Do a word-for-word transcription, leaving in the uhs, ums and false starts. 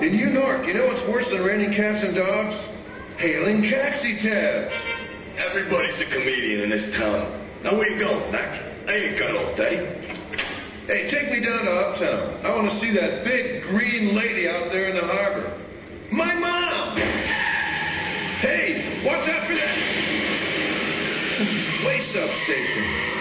In New York, you know what's worse than raining cats and dogs? Hailing taxi cabs. Everybody's a comedian in this town. Now where you going, Mac? I ain't got all day. Hey, take me down to Uptown. I want to see that big green lady out there in the harbor. My mom! Hey, watch out for that! Way substation.